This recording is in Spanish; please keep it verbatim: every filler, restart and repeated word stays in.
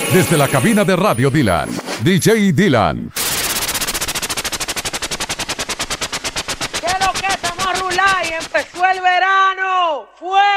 Desde la cabina de Radio Dylan, D J Dylan. ¿Qué es lo que estamos a rular y empezó el verano? ¡Fue!